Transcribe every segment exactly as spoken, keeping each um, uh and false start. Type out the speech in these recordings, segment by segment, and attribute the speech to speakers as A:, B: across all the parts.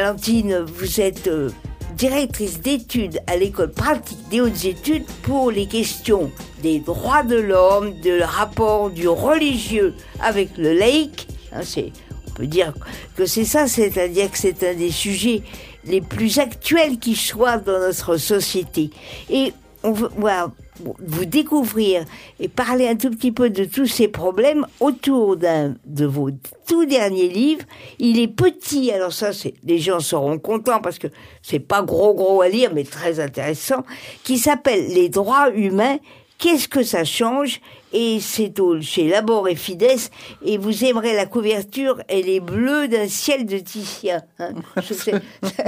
A: Valentine, vous êtes euh, directrice d'études à l'école pratique des hautes études pour les questions des droits de l'homme, de rapport du religieux avec le laïc. Hein, c'est, on peut dire que c'est ça, c'est-à-dire que c'est un des sujets les plus actuels qui soient dans notre société. Et on veut voilà, vous découvrir et parler un tout petit peu de tous ces problèmes autour d'un de vos tout derniers livres. Il est petit, alors ça, c'est, les gens seront contents parce que c'est pas gros gros à lire, mais très intéressant, qui s'appelle Les droits humains. Qu'est-ce que ça change? Et c'est au, chez Labor et Fides, et vous aimerez la couverture, elle est bleue d'un ciel de Titien. Hein. C'est,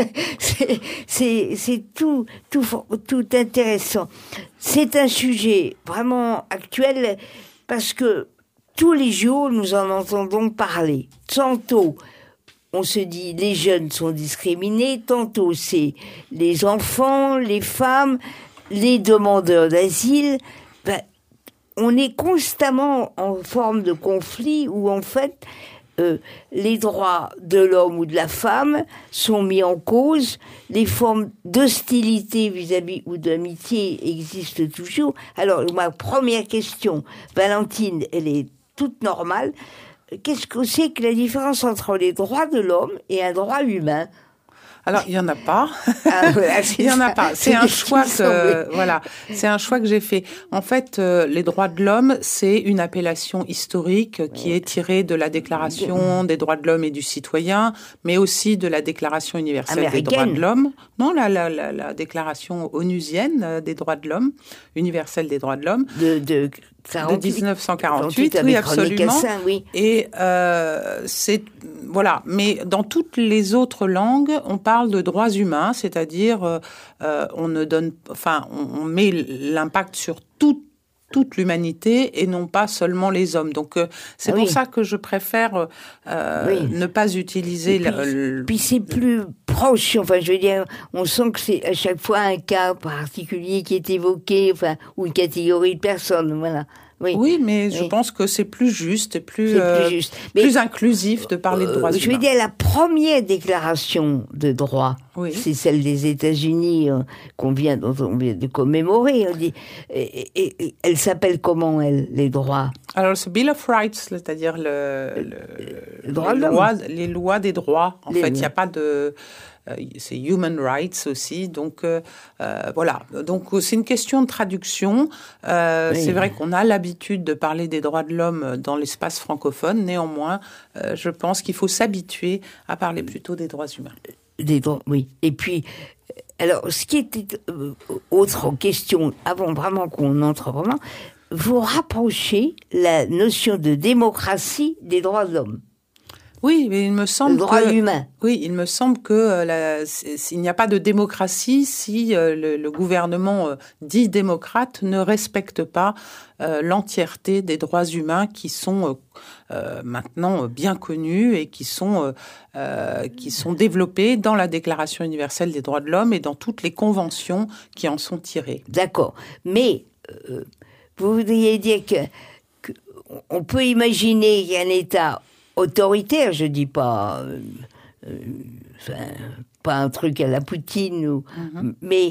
A: c'est, c'est, c'est tout, tout, tout intéressant. C'est un sujet vraiment actuel parce que tous les jours, nous en entendons parler. Tantôt, on se dit les jeunes sont discriminés, tantôt c'est les enfants, les femmes, les demandeurs d'asile. Ben, on est constamment en forme de conflit où en fait euh, les droits de l'homme ou de la femme sont mis en cause, les formes d'hostilité vis-à-vis ou d'amitié existent toujours. Alors ma première question, Valentine, elle est toute normale. Qu'est-ce que c'est que la différence entre les droits de l'homme et un droit humain ?
B: Alors, il y en a pas.
A: Ah, voilà,
B: il y en a pas. C'est, c'est un choix que, voilà, c'est un choix que j'ai fait. En fait, euh, les droits de l'homme, c'est une appellation historique qui est tirée de la Déclaration des droits de l'homme et du citoyen, mais aussi de la Déclaration universelle Américaine. Des droits de l'homme. Non, la, la, la, la Déclaration onusienne des droits de l'homme, universelle des droits de l'homme.
A: De, de...
B: de dix-neuf cent quarante-huit, oui, absolument. Cassin, oui. Et euh, c'est voilà. Mais dans toutes les autres langues, on parle de droits humains, c'est-à-dire euh, on ne donne, enfin, on, on met l'impact sur toute toute l'humanité et non pas seulement les hommes. Donc euh, c'est oui. pour ça que je préfère euh, oui. ne pas utiliser.
A: Puis,
B: le, le...
A: puis c'est plus proche. Enfin, je veux dire, on sent que c'est à chaque fois un cas particulier qui est évoqué, enfin, ou une catégorie de personnes. Voilà.
B: Oui, oui, mais je oui. pense que c'est plus juste et plus, c'est plus, juste. Euh, mais, plus inclusif de parler de droits
A: euh,
B: humains.
A: Je veux dire, la première déclaration de droits, oui. c'est celle des États-Unis euh, qu'on vient, dont on vient de commémorer. On dit, et, et, et, elle s'appelle comment, elle, les droits ?
B: Alors, c'est Bill of Rights, c'est-à-dire le, le,
A: le droit
B: les,
A: de
B: lois, les lois des droits. En
A: les
B: fait, il n'y a pas de... c'est Human Rights aussi, donc euh, euh, voilà. Donc c'est une question de traduction. Euh, oui. C'est vrai qu'on a l'habitude de parler des droits de l'homme dans l'espace francophone. Néanmoins, euh, je pense qu'il faut s'habituer à parler plutôt des droits humains.
A: Des droits, oui. Et puis, alors, ce qui était euh, autre question, avant vraiment qu'on entre vraiment, vous rapprochez la notion de démocratie des droits de l'homme.
B: Oui, mais il me semble
A: le droit
B: que
A: humain.
B: Oui, il me semble que euh, la, il n'y a pas de démocratie si euh, le, le gouvernement euh, dit démocrate ne respecte pas euh, l'entièreté des droits humains qui sont euh, euh, maintenant bien connus et qui sont euh, euh, qui sont développés dans la Déclaration universelle des droits de l'homme et dans toutes les conventions qui en sont tirées.
A: D'accord, mais euh, vous voudriez dire que, que on peut imaginer qu'il y a un État autoritaire, je dis pas, euh, euh, enfin, pas un truc à la Poutine, ou, mm-hmm. mais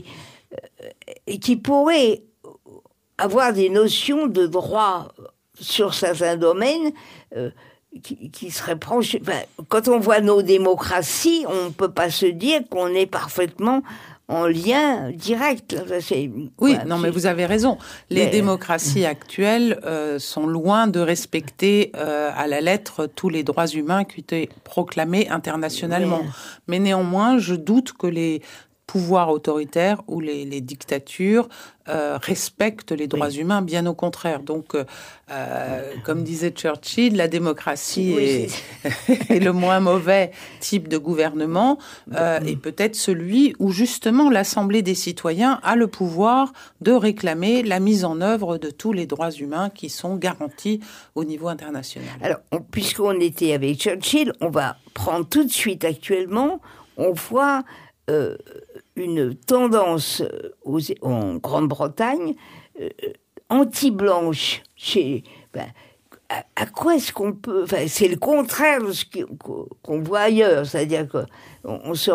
A: euh, qui pourrait avoir des notions de droit sur certains domaines euh, qui, qui seraient proches. Enfin, quand on voit nos démocraties, on ne peut pas se dire qu'on est parfaitement en lien direct. C'est,
B: oui,
A: ouais,
B: non,
A: c'est...
B: mais vous avez raison. Les
A: mais...
B: démocraties actuelles euh, sont loin de respecter euh, à la lettre tous les droits humains qui ont été proclamés internationalement. Mais, mais néanmoins, je doute que les pouvoirs autoritaires ou les, les dictatures euh, respectent les droits oui. humains, bien au contraire. Donc, euh, comme disait Churchill, la démocratie oui, est, est le moins mauvais type de gouvernement euh, et peut-être celui où justement l'Assemblée des citoyens a le pouvoir de réclamer la mise en œuvre de tous les droits humains qui sont garantis au niveau international.
A: Alors, on, puisqu'on était avec Churchill, on va prendre tout de suite actuellement, on voit euh, une tendance aux, en Grande-Bretagne euh, anti-blanche. Chez, ben, à, à quoi est-ce qu'on peut... Enfin, c'est le contraire de ce qu'on, qu'on voit ailleurs. C'est-à-dire qu'on on se